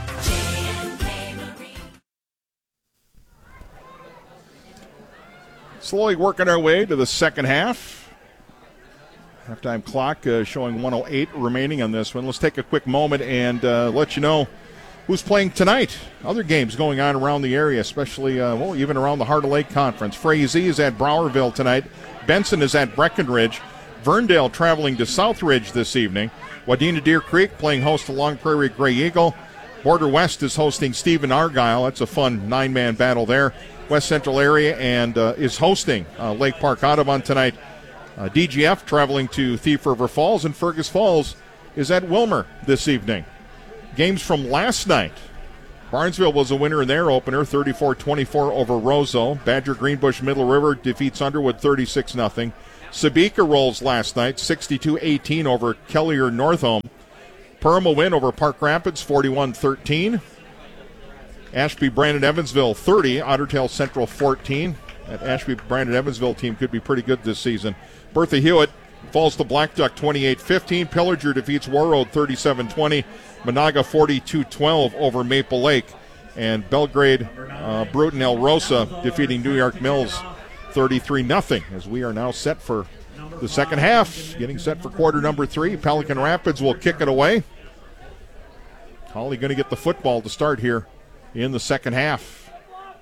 Slowly working our way to the second half. Halftime clock showing 1:08 remaining on this one. Let's take a quick moment and let you know who's playing tonight. Other games going on around the area, especially even around the Heart of Lake Conference. Frazee is at Browerville tonight. Benson is at Breckenridge. Verndale traveling to Southridge this evening. Wadena Deer Creek playing host to Long Prairie Gray Eagle. Border West is hosting Stephen Argyle. That's a fun 9-man battle there. West Central area and is hosting Lake Park Audubon tonight. DGF traveling to Thief River Falls, and Fergus Falls is at Wilmer this evening. games from last night. Barnesville was a winner in their opener, 34-24 over Roseau. Badger Greenbush Middle River defeats Underwood 36-0. Sabika rolls last night, 62-18 over Kelliher Northome. Perham a win over Park Rapids, 41-13. Ashby Brandon Evansville 30, Otter Tail Central 14. That Ashby Brandon Evansville team could be pretty good this season. Bertha Hewitt falls to Blackduck 28-15. Pillager defeats Warroad 37-20. Monaga 42-12 over Maple Lake. And Belgrade, Bruton El Rosa defeating New York Mills 33-0 as we are now set for the second half. Getting set for quarter number 3. Pelican Rapids will kick it away. Holly going to get the football to start here in the second half.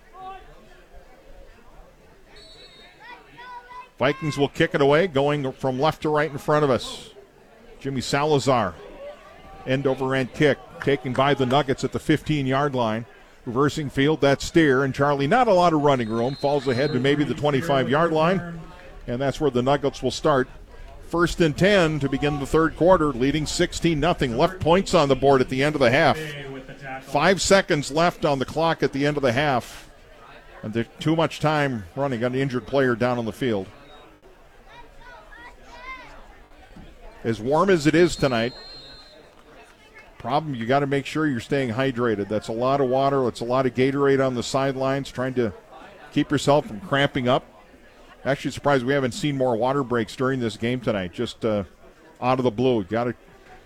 Vikings will kick it away, going from left to right in front of us. Jimmy Salazar, end-over-end kick, taken by the Nuggets at the 15-yard line. Reversing field, that's Steer, and Charlie, not a lot of running room, falls ahead to maybe the 25-yard line, and that's where the Nuggets will start. 1st and 10 to begin the third quarter, leading 16-0. Left points on the board at the end of the half. 5 seconds left on the clock at the end of the half, and there's too much time running. Got an injured player down on the field. As warm as it is tonight, problem, you got to make sure you're staying hydrated. That's a lot of water. It's a lot of Gatorade on the sidelines, trying to keep yourself from cramping up. Actually surprised we haven't seen more water breaks during this game tonight, just out of the blue. Got to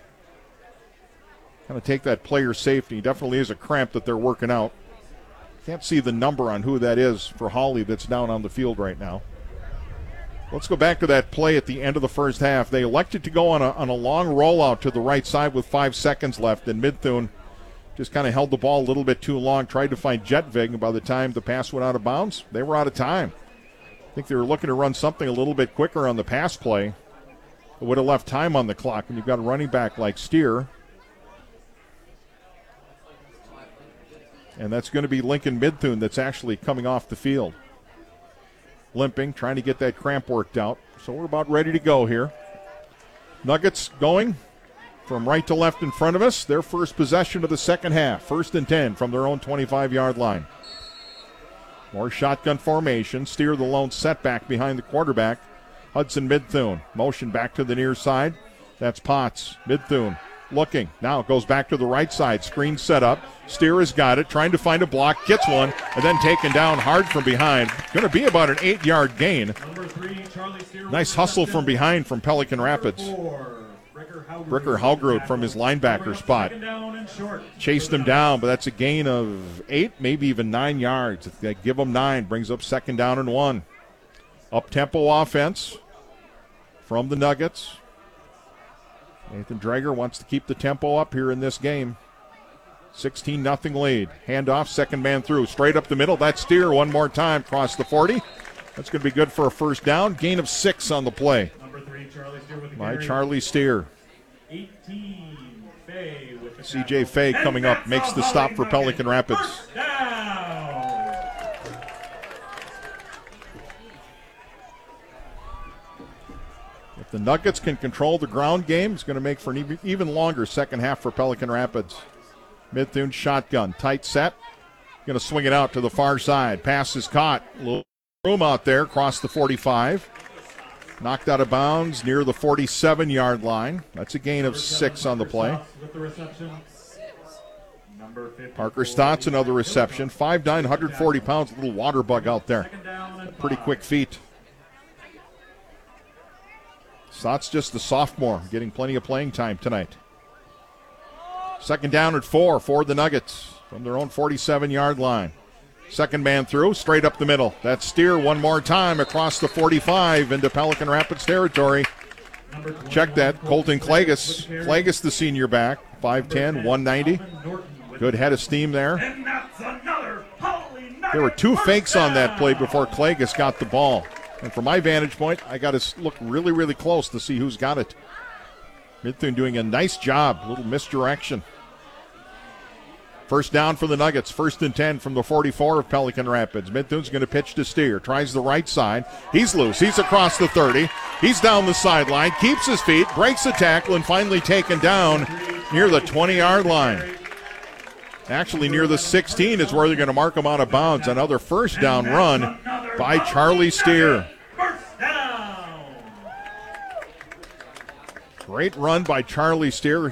kind of take that player safety. Definitely is a cramp that they're working out. Can't see the number on who that is for Holly that's down on the field right now. Let's go back to that play at the end of the first half. They elected to go on a long rollout to the right side with 5 seconds left, and Midthune just kind of held the ball a little bit too long, tried to find Jetvig, and by the time the pass went out of bounds, they were out of time. I think they were looking to run something a little bit quicker on the pass play. It would have left time on the clock when you've got a running back like Steer. And that's going to be Lincoln Midthune that's actually coming off the field. Limping, trying to get that cramp worked out. So we're about ready to go here. Nuggets going from right to left in front of us. Their first possession of the second half. 1st and 10 from their own 25-yard line. More shotgun formation. Steer the lone setback behind the quarterback. Hudson Midthune. Motion back to the near side. That's Potts. Midthune looking. Now goes back to the right side. Screen set up. Steer has got it. Trying to find a block. Gets one. And then taken down hard from behind. Going to be about an 8-yard gain. Nice hustle from behind from Pelican Rapids. Bricker Haugrud from his linebacker spot. Chased him down, but that's a gain of 8, maybe even 9 yards. If they give them 9, brings up 2nd down and 1. Up-tempo offense from the Nuggets. Nathan Drager wants to keep the tempo up here in this game. 16-0 lead. Handoff, second man through. Straight up the middle. That's Steer one more time across the 40. That's going to be good for a first down. Gain of 6 on the play. By Charlie Steer. 18, Fay with the CJ Fay coming up, makes the stop for Pelican Rapids. If the Nuggets can control the ground game, it's going to make for an even longer second half for Pelican Rapids. Midthune shotgun, tight set. Going to swing it out to the far side. Pass is caught. A little room out there across the 45. Knocked out of bounds near the 47-yard line. That's a gain of 6 on the play. Parker Stotts, another reception. 5'9", 140 pounds, a little water bug out there. Pretty quick feet. Stotts just a sophomore, getting plenty of playing time tonight. 2nd down and 4 for the Nuggets from their own 47-yard line. Second man through, straight up the middle. That's Steer one more time across the 45 into Pelican Rapids territory. Check that, Colton Klages. Klages, the senior back, 5'10", 190. Good head of steam there. There were 2 fakes on that play before Klages got the ball. And from my vantage point, I got to look really, really close to see who's got it. Midthune doing a nice job, a little misdirection. First down for the Nuggets, 1st and 10 from the 44 of Pelican Rapids. Midthune's going to pitch to Steer, tries the right side. He's loose, he's across the 30. He's down the sideline, keeps his feet, breaks the tackle, and finally taken down near the 20-yard line. Actually, near the 16 is where they're going to mark him out of bounds. Another first down run by Charlie Steer. Great run by Charlie Steer.